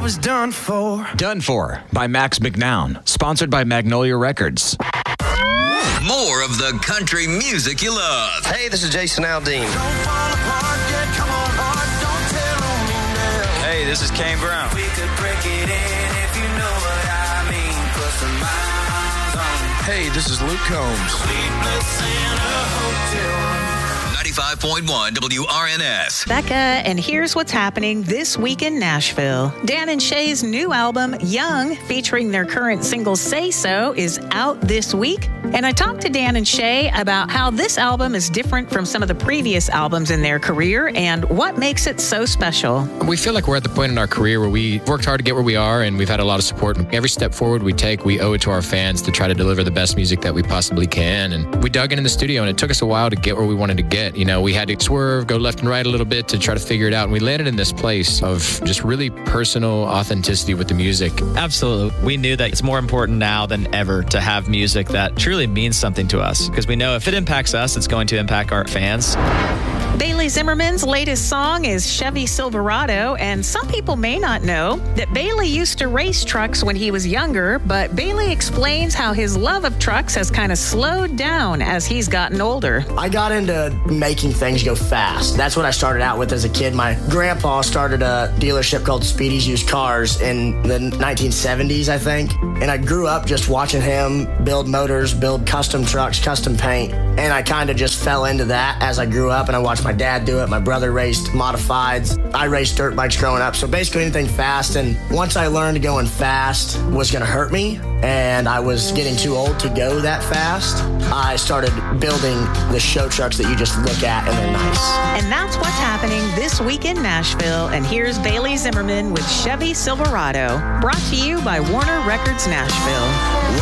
was done for. Done For by Max McNown. Sponsored by Magnolia Records. More of the country music you love. Hey, this is Jason Aldean. Hey, this is Kane Brown. We could break it in if you know what I mean. Put some miles on it. Hey, this is Luke Combs. Sleepless in a hotel. 95.1 WRNS. Becca, and here's what's happening this week in Nashville. Dan and Shay's new album, Young, featuring their current single, Say So, is out this week. And I talked to Dan and Shay about how this album is different from some of the previous albums in their career and what makes it so special. We feel like we're at the point in our career where we worked hard to get where we are, and we've had a lot of support. Every step forward we take, we owe it to our fans to try to deliver the best music that we possibly can. And we dug in the studio, and it took us a while to get where we wanted to get. You know, we had to swerve, go left and right a little bit to try to figure it out. And we landed in this place of just really personal authenticity with the music. Absolutely. We knew that it's more important now than ever to have music that truly means something to us, because we know if it impacts us, it's going to impact our fans. Bailey Zimmerman's latest song is Chevy Silverado, and some people may not know that Bailey used to race trucks when he was younger, but Bailey explains how his love of trucks has kind of slowed down as he's gotten older. I got into making things go fast. That's what I started out with as a kid. My grandpa started a dealership called Speedy's Used Cars in the 1970s, I think, and I grew up just watching him build motors, build custom trucks, custom paint, and I kind of just fell into that as I grew up, and I watched my dad do it. My brother raced modifieds. I raced dirt bikes growing up. So basically anything fast. And once I learned going fast was going to hurt me, and I was getting too old to go that fast, I started building the show trucks that you just look at and they're nice. And that's what's happening this week in Nashville. And here's Bailey Zimmerman with Chevy Silverado, brought to you by Warner Records Nashville.